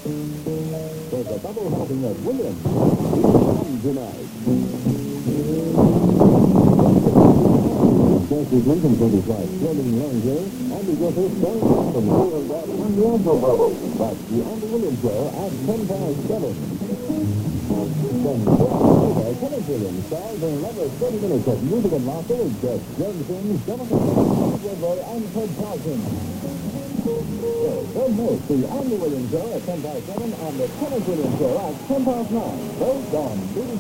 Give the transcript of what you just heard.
There's a double helping of Williams. Come tonight. Jesse Lincoln for his wife, floating Ranger, Andy Griffith, John Thompson, who have got on the Angel Brothers. But the Andy Williams Show at 7. Then Kenneth Williams stars in another 30 minutes of music and laughter with guests Glenn Sims, Jonathan Woodward, and Ted Carlson. Don't miss the Andy Williams Show at 7 on the Kenneth Williams Show at 9. Both on BBC.